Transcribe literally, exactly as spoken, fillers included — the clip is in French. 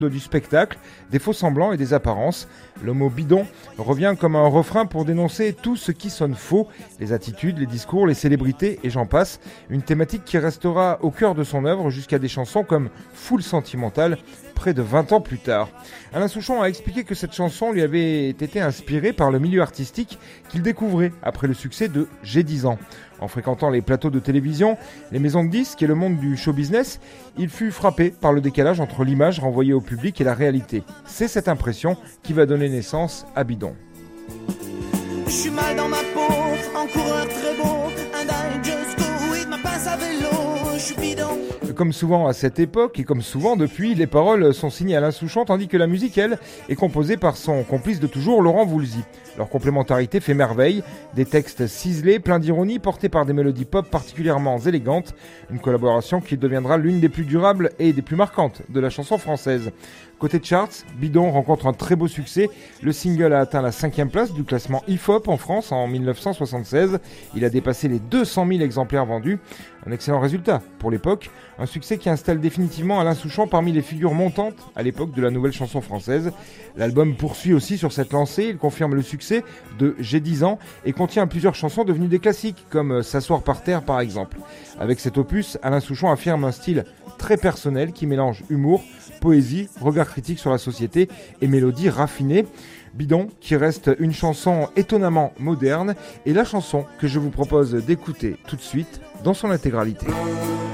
du spectacle, des faux-semblants et des apparences. Le mot bidon revient comme un refrain pour dénoncer tout ce qui sonne faux, les attitudes, les discours, les célébrités et j'en passe. Une thématique qui restera au cœur de son œuvre jusqu'à des chansons comme Foule sentimentale, près de vingt ans plus tard. Alain Souchon a expliqué que cette chanson lui avait été inspirée par le milieu artistique qu'il découvrait après le succès de J'ai dix ans. En fréquentant les plateaux de télévision, les maisons de disques et le monde du show business, il fut frappé par le décalage entre l'image renvoyée au public et la réalité. C'est cette impression qui va donner naissance à Bidon. Je suis mal dans ma peau, en coureur très beau, and I just go with my passe à vélo, je suis bidon. Comme souvent à cette époque, et comme souvent depuis, les paroles sont signées Alain Souchon, tandis que la musique, elle, est composée par son complice de toujours, Laurent Voulzy. Leur complémentarité fait merveille, des textes ciselés, pleins d'ironie, portés par des mélodies pop particulièrement élégantes, une collaboration qui deviendra l'une des plus durables et des plus marquantes de la chanson française. Côté charts, Bidon rencontre un très beau succès. Le single a atteint la cinquième place du classement Hip Hop en France en dix-neuf cent soixante-seize. Il a dépassé les deux cent mille exemplaires vendus. Un excellent résultat pour l'époque. Un succès qui installe définitivement Alain Souchon parmi les figures montantes à l'époque de la nouvelle chanson française. L'album poursuit aussi sur cette lancée. Il confirme le succès de J'ai dix ans et contient plusieurs chansons devenues des classiques comme S'asseoir par terre par exemple. Avec cet opus, Alain Souchon affirme un style très personnel qui mélange humour, poésie, regard critique sur la société et mélodie raffinée. Bidon, qui reste une chanson étonnamment moderne, et la chanson que je vous propose d'écouter tout de suite dans son intégralité.